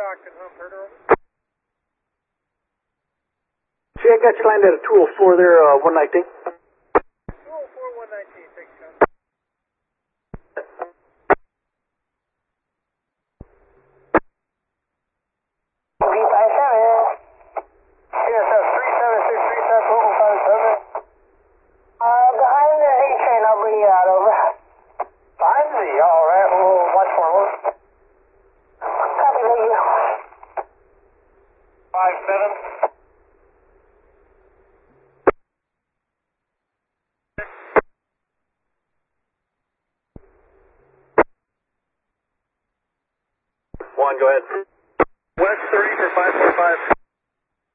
docked in Humperter. See, I got you lined at a 204 there, 119. 204, 119, thanks, John. Behind the 8 train, I'll bring you out, over. Behind Z, alright, we'll watch for him. Copy, thank you. 5-7. One, go ahead. West 30 for 545.